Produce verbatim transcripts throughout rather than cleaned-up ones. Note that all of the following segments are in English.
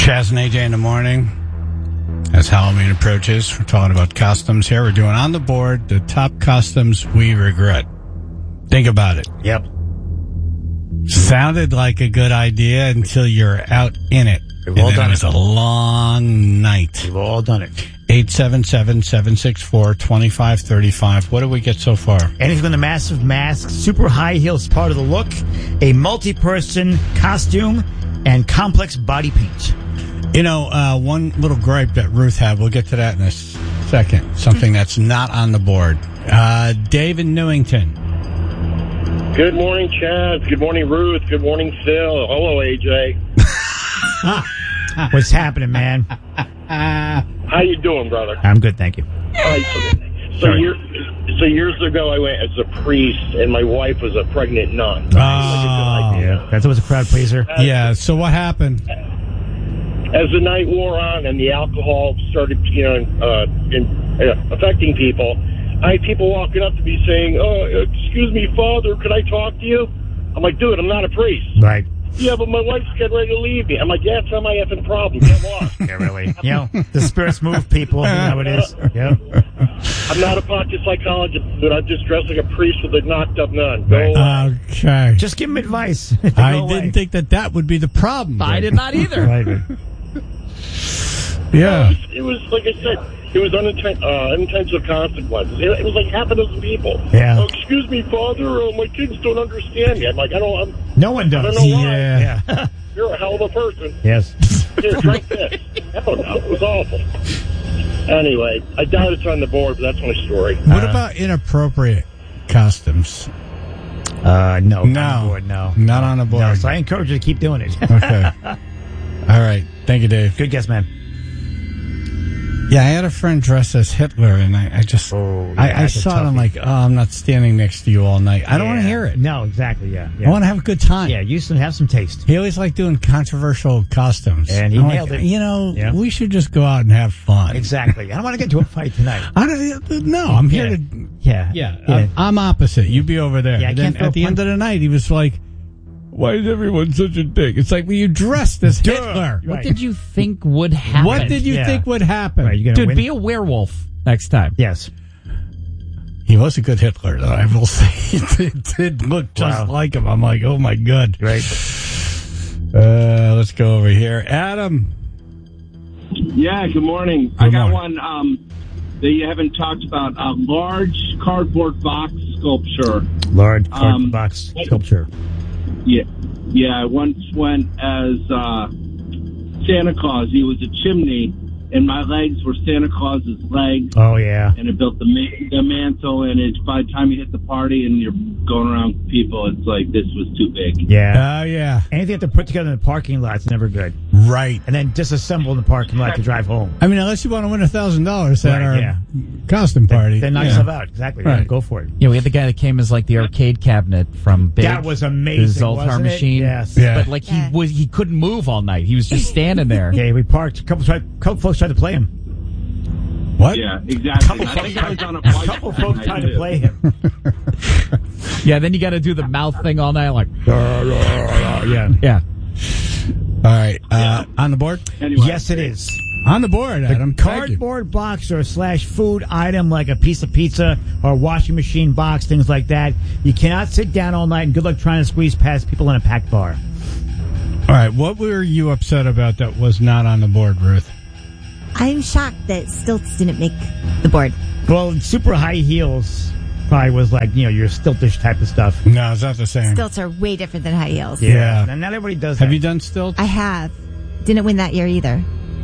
Chaz and A J in the morning. As Halloween approaches, we're talking about costumes here. We're doing on the board the top costumes we regret. Think about it. Yep. Sounded like a good idea until you're out in it. We've all and then done it was it. a long night. We've all done it. eight seven seven, seven six four, two five three five. What do we get so far? Anything from the massive mask, super high heels part of the look, a multi-person costume, and complex body paint. You know, uh, one little gripe that Ruth had, we'll get to that in a s- second. Something that's not on the board. Uh, Dave in Newington. Good morning, Chad. Good morning, Ruth. Good morning, Phil. Hello, A J. What's happening, man? How you doing, brother? I'm good, thank you. All right, so, so, Sorry. year, so years ago, I went as a priest, and my wife was a pregnant nun. Oh, Yeah, that's always a crowd pleaser. yeah. So what happened? As the night wore on and the alcohol started, you know, uh, in, uh, affecting people, I had people walking up to me saying, "Oh, excuse me, Father, could I talk to you?" I'm like, "Dude, I'm not a priest." Right. Yeah, but my wife's getting ready to leave me. I'm like, "Yeah, it's not my effing problem. Get lost." Yeah, really. You know, the spirits move people. You know how it is. Yep. I'm not a pocket psychologist, but I'm just dressed like a priest with a knocked up nun. Go Right. away. Okay. Just give him advice. to I go didn't away. think that that would be the problem. I did not either. Right. Yeah. It was, it was like I said, it was uninten- uh, unintentional consequences. It, it was like half a dozen people. Yeah. Oh, excuse me, Father, uh, my kids don't understand me. I'm like, I don't. I'm, No one does. I don't know why. Yeah. Yeah. You're a hell of a person. Yes. Here, drink this. I don't know. It was awful. Anyway, I doubt it's on the board, but that's my story. What about inappropriate costumes? Uh, no. No. On the board, no. Not on the board. No, so I encourage you to keep doing it. Okay. All right. Thank you, Dave. Good guess, man. Yeah, I had a friend dressed as Hitler, and I, I just, Oh, yeah, I, I that's a saw it. I'm toughie. like, oh, I'm not standing next to you all night. I don't want to Yeah. hear it. No, exactly, yeah. yeah. I want to have a good time. Yeah, you should have some taste. He always liked doing controversial costumes. And he I'm nailed like, it. You know, Yeah. we should just go out and have fun. Exactly. I don't want to get into a fight tonight. I don't, no, I'm here Yeah. to. Yeah. Yeah, Yeah. I'm, I'm opposite. You be over there. Yeah, I And then can't throw at the a end punch. of the night, he was like, "Why is everyone such a dick?" It's like, well, you dressed as Hitler. Right. What did you think would happen? What did you Yeah. think would happen? Right, you gonna Dude, win? be a werewolf next time. Yes. He was a good Hitler, though. I will say, he did, did look just Wow. like him. I'm like, oh my god. Right. Uh, let's go over here, Adam. Yeah, good morning. Good I got morning. one um, that you haven't talked about. A large cardboard box sculpture. Lord, card Um, box sculpture. Yeah, yeah. I once went as uh, Santa Claus. He was a chimney, and my legs were Santa Claus's legs. Oh, yeah. And it built the, ma- the mantle, and it's by the time you hit the party and you're going around people, it's like this was too big. Yeah. Oh, yeah. Anything you have to put together in the parking lot is never good. Right. And then disassemble in the parking lot to drive home. I mean, unless you want to win a thousand dollars at Right, our yeah. costume party. Then knock yeah. yourself out. Exactly. Yeah, Right. go for it. Yeah, we had the guy that came as like the arcade cabinet from Big. That was amazing, His Zoltar wasn't it? machine. Yes. Yeah. But like Yeah. he was, he couldn't move all night. He was just standing there. Yeah, we parked. A couple, tried, couple folks tried to play him. What? Yeah, exactly. Couple I folks, think I was on a a bike couple that folks night, tried to too. play him. Yeah, then you got to do the mouth thing all night. Like, Yeah. yeah. All right. Uh, on the board? Anyway, Yes, it is. On the board, Adam. Thank you. Cardboard box or slash food item like a piece of pizza or washing machine box, things like that. You cannot sit down all night, and good luck trying to squeeze past people in a packed bar. All right. What were you upset about that was not on the board, Ruth? I'm shocked that stilts didn't make the board. Well, super high heels probably was like, you know, your stiltish type of stuff. No, it's not the same. Stilts are way different than high heels. Yeah. And not everybody does Have that. you done stilts? I have. Didn't win that year either.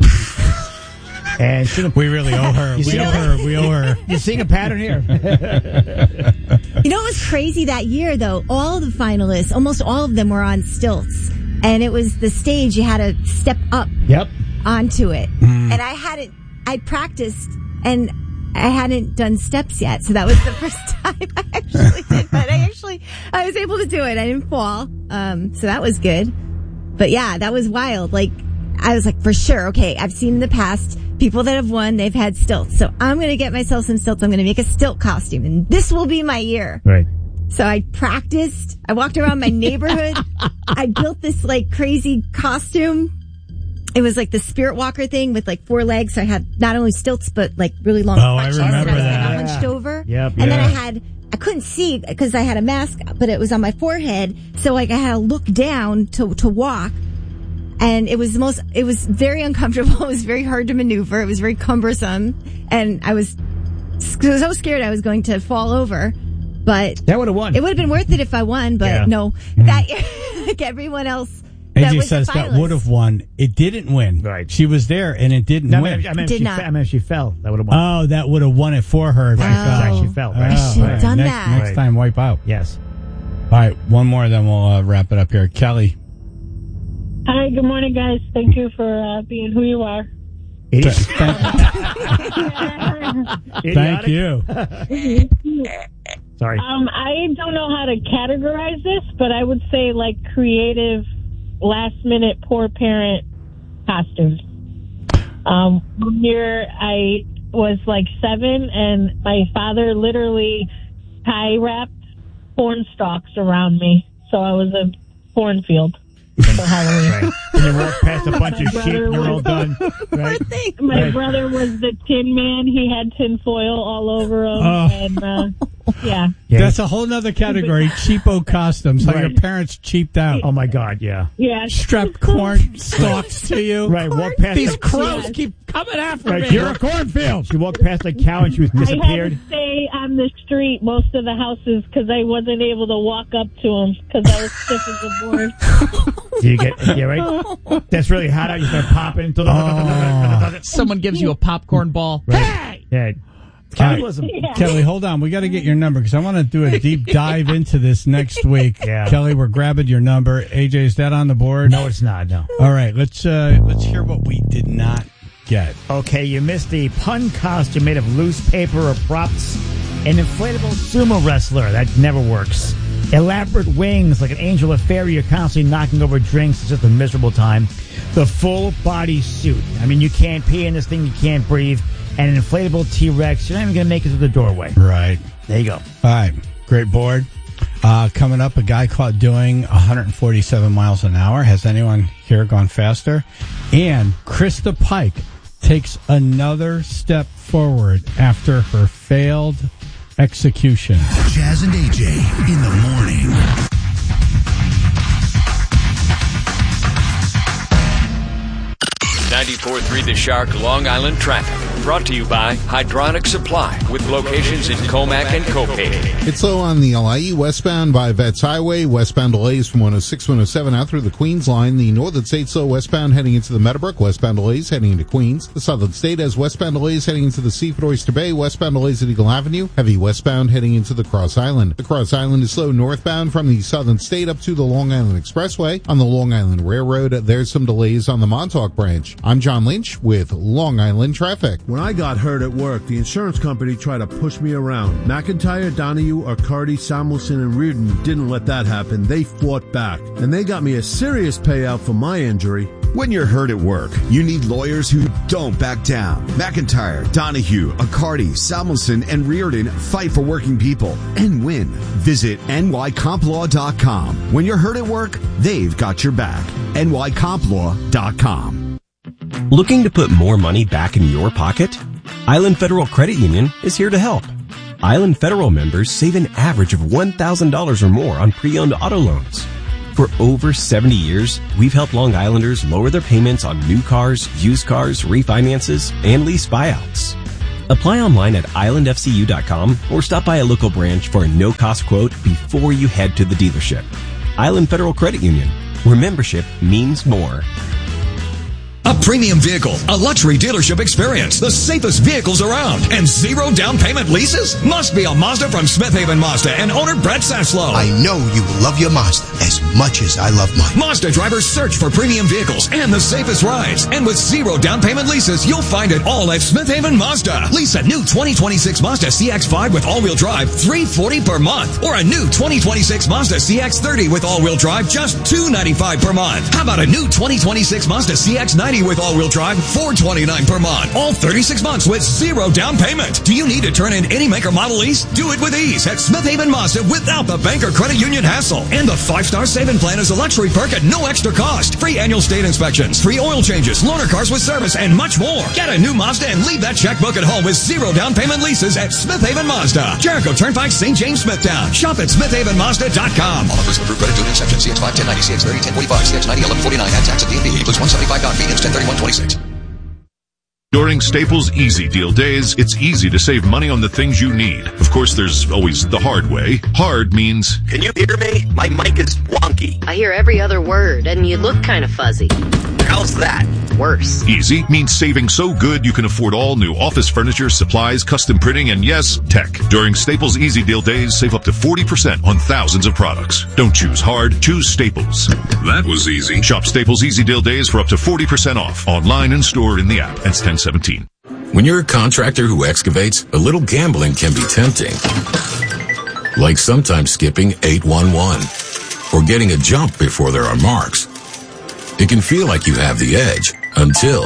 And see the- We really owe her. You We see owe that? her. We owe her. you're seeing a pattern here. You know what was crazy that year, though? All the finalists, almost all of them were on stilts. And it was the stage you had to step up Yep. onto it. And I hadn't, I practiced and I hadn't done steps yet. So that was the first time I actually did. But I actually, I was able to do it. I didn't fall. Um, so that was good. But yeah, that was wild. Like, I was like, for sure. Okay. I've seen in the past people that have won, they've had stilts. So I'm going to get myself some stilts. I'm going to make a stilt costume and this will be my year. Right. So I practiced. I walked around my neighborhood. I built this like crazy costume. it was like the Spirit Walker thing with like four legs. So I had not only stilts, but like really long Oh, I crutches. remember and I was that. Like, hunched over. Yep, and then yeah. I had, I couldn't see because I had a mask, but it was on my forehead. So like I had to look down to, to walk. And it was the most, it was very uncomfortable. It was very hard to maneuver. It was very cumbersome. And I was so scared I was going to fall over. But That would have won. it would have been worth it if I won, but Yeah. no. That, like everyone else. A that J was says the that finalist. would have won. It didn't win. Right. She was there and it didn't No, I win. mean, I mean, Did she, not. fe- I mean, if she fell, that would have won. Oh, that would have won it for her. If she Right, fell. because actually fell. Right. Oh, Should've right. done next, that. Next Right. time, wipe out. Yes. All right, one more, then we'll uh, wrap it up here. Kelly. Hi, good morning, guys. Thank you for uh, being who you are. Idiot. Thank, thank you. Sorry. Um, I don't know how to categorize this, but I would say like creative, last-minute poor parent costumes. Um, one year I was like seven, and my father literally tie wrapped corn stalks around me, so I was a cornfield for Halloween. Right. And you walk past a bunch of My sheep and you're all brother done. Right. Poor thing. My Right. brother was the Tin Man. He had tin foil all over him, Oh. and uh, yeah. Yeah. That's a whole nother category. Cheapo costumes. How Right. your parents cheaped out. Oh, my God, yeah. Yeah. Strapped corn stalks to you. Right, walk past These the, crows Yes. keep coming after Right, me. you're a cornfield. She walked past a cow and she was I had disappeared. to stay on the street most of the houses because I wasn't able to walk up to them because I was stiff as a board. Do you get, yeah, right? That's really hot out. You start popping. Oh. Someone gives you a popcorn ball. Right. Yeah. Cannibalism. Yeah. Kelly, hold on. We got to get your number because I want to do a deep dive into this next week. Yeah. Kelly, we're grabbing your number. A J, is that on the board? No, it's not, no. All right, let's uh, let's hear what we did not get. Okay, you missed the pun costume made of loose paper or props. An inflatable sumo wrestler. That never works. Elaborate wings like an angel of fairy. You're constantly knocking over drinks. It's just a miserable time. The full body suit. I mean, you can't pee in this thing. You can't breathe. And an inflatable T-Rex. You're not even going to make it to the doorway. Right. There you go. All right. Great board. Uh, coming up, a guy caught doing one hundred forty-seven miles an hour. Has anyone here gone faster? And Krista Pike takes another step forward after her failed execution. Jazz and A J in the morning. ninety-four point three The Shark Long Island Traffic. Brought to you by Hydronic Supply with locations in Comac and Copay. It's slow on the L I E westbound by Vets Highway. Westbound delays from one oh six, one oh seven out through the Queens line. The Northern State slow westbound heading into the Meadowbrook. Westbound delays heading into Queens. The Southern State has westbound delays heading into the Seaford Oyster Bay. Westbound delays at Eagle Avenue. Heavy westbound heading into the Cross Island. The Cross Island is slow northbound from the Southern State up to the Long Island Expressway. On the Long Island Railroad, there's some delays on the Montauk branch. I'm John Lynch with Long Island Traffic. When I got hurt at work, the insurance company tried to push me around. McIntyre, Donahue, Arcardi, Samuelson, and Reardon didn't let that happen. They fought back. And they got me a serious payout for my injury. When you're hurt at work, you need lawyers who don't back down. McIntyre, Donahue, Accardi, Samuelson, and Reardon fight for working people and win. Visit N Y comp law dot com. When you're hurt at work, they've got your back. N Y comp law dot com. Looking to put more money back in your pocket? Island Federal Credit Union is here to help. Island Federal members save an average of one thousand dollars or more on pre-owned auto loans. For over seventy years, we've helped Long Islanders lower their payments on new cars, used cars, refinances, and lease buyouts. Apply online at island f c u dot com or stop by a local branch for a no-cost quote before you head to the dealership. Island Federal Credit Union, where membership means more. A premium vehicle, a luxury dealership experience, the safest vehicles around, and zero down payment leases? Must be a Mazda from Smith Haven Mazda and owner Brett Saslow. I know you will love your Mazda as much as I love mine. Mazda drivers search for premium vehicles and the safest rides. And with zero down payment leases, you'll find it all at Smith Haven Mazda. Lease a new twenty twenty-six Mazda C X five with all-wheel drive, three hundred forty dollars per month. Or a new twenty twenty-six Mazda C X thirty with all-wheel drive, just two hundred ninety-five dollars per month. How about a new twenty twenty-six Mazda C X ninety with with all-wheel drive, four hundred twenty-nine dollars per month. All thirty-six months with zero down payment. Do you need to turn in any make or model lease? Do it with ease at Smith Haven Mazda without the bank or credit union hassle. And the five-star saving plan is a luxury perk at no extra cost. Free annual state inspections, free oil changes, loaner cars with service, and much more. Get a new Mazda and leave that checkbook at home with zero down payment leases at Smith Haven Mazda. Jericho Turnpike, Saint James, Smithtown. Shop at smith haven mazda dot com. All offers approved credit union section. C X five ten ninety, C X thirty ten forty-five, C X ninety eleven forty-nine. Add tax at D M V. Includes one seventy-five down fee. ten thirty-one twenty-six. During Staples Easy Deal Days, it's easy to save money on the things you need. Of course, there's always the hard way. Hard means... Can you hear me? My mic is wonky. I hear every other word, and you look kind of fuzzy. How's that? Worse. Easy means saving so good you can afford all new office furniture, supplies, custom printing, and yes, tech. During Staples Easy Deal Days, save up to forty percent on thousands of products. Don't choose hard, choose Staples. That was easy. Shop Staples Easy Deal Days for up to forty percent off. Online and store in the app. It's ten seventeen. When you're a contractor who excavates, a little gambling can be tempting. Like sometimes skipping eight one one or getting a jump before there are marks. It can feel like you have the edge until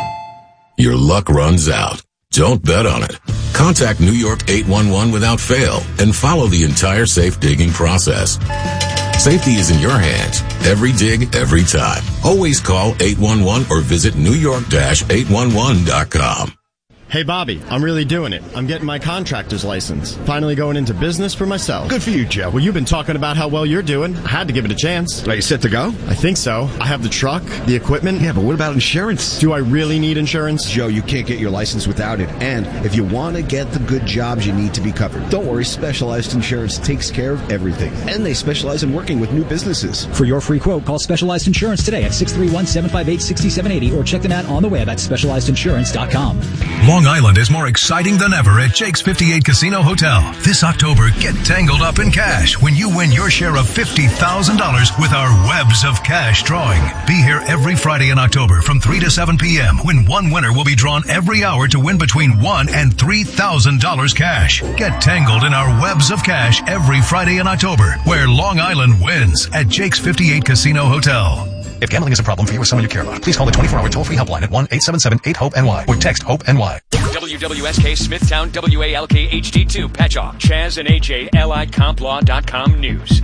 your luck runs out. Don't bet on it. Contact New York eight one one without fail and follow the entire safe digging process. Safety is in your hands. Every dig, every time. Always call eight one one or visit new york dash eight one one dot com. Hey, Bobby, I'm really doing it. I'm getting my contractor's license. Finally going into business for myself. Good for you, Joe. Well, you've been talking about how well you're doing. I had to give it a chance. Are you set to go? I think so. I have the truck, the equipment. Yeah, but what about insurance? Do I really need insurance? Joe, you can't get your license without it. And if you want to get the good jobs, you need to be covered. Don't worry, Specialized Insurance takes care of everything. And they specialize in working with new businesses. For your free quote, call Specialized Insurance today at six three one, seven five eight, six seven eight zero or check them out on the web at specialized insurance dot com. Long Island is more exciting than ever at Jake's fifty-eight Casino Hotel. This October, get tangled up in cash when you win your share of fifty thousand dollars with our Webs of Cash drawing. Be here every Friday in October from three to seven p.m. when one winner will be drawn every hour to win between one thousand dollars and three thousand dollars cash. Get tangled in our Webs of Cash every Friday in October, where Long Island wins at Jake's fifty-eight Casino Hotel. If gambling is a problem for you or someone you care about, please call the twenty-four hour toll-free helpline at one eight seven seven eight hope N Y or text HOPE-N Y. W W S K Smithtown, W A L K H D two, Patchogue, Chaz and A J, Allied Comp Law dot com News.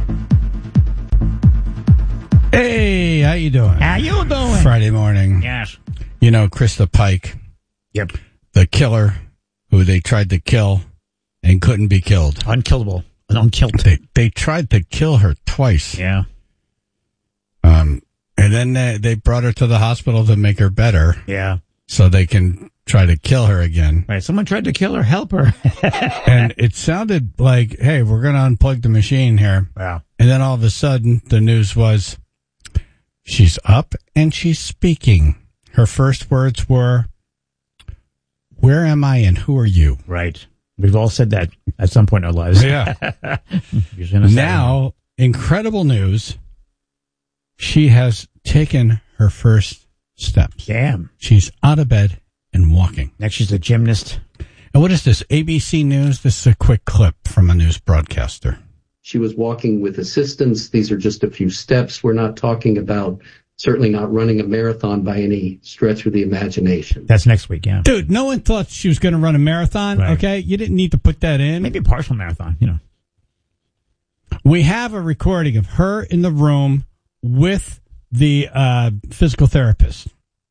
Hey, how you doing? How you doing? Friday morning. Yes. You know, Krista Pike. Yep. The killer who they tried to kill and couldn't be killed. Unkillable. Unkilled. They, they tried to kill her twice. Yeah. Um, and then they, they brought her to the hospital to make her better. Yeah. So they can try to kill her again. Right. Someone tried to kill her. Help her. And it sounded like, hey, we're going to unplug the machine here. Wow. And then all of a sudden, the news was, she's up and she's speaking. Her first words were, where am I and who are you? Right. We've all said that at some point in our lives. Yeah. Now, incredible news. She has taken her first steps. Damn. She's out of bed and walking. Next, she's a gymnast. And what is this? A B C News? This is a quick clip from a news broadcaster. She was walking with assistance. These are just a few steps. We're not talking about, certainly not running a marathon by any stretch of the imagination. That's next week, yeah. Dude, no one thought she was going to run a marathon, right. Okay? You didn't need to put that in. Maybe a partial marathon, you know. We have a recording of her in the room with the uh, physical therapist.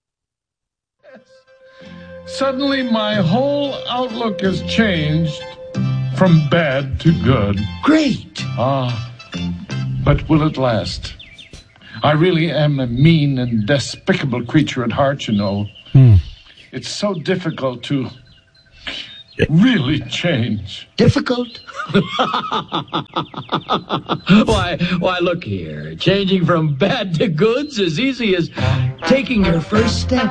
Suddenly, my whole outlook has changed from bad to good. Great! Ah, but will it last? I really am a mean and despicable creature at heart, you know. Hmm. It's so difficult to really change. Difficult? why, why, look here. Changing from bad to good's as easy as taking your first step.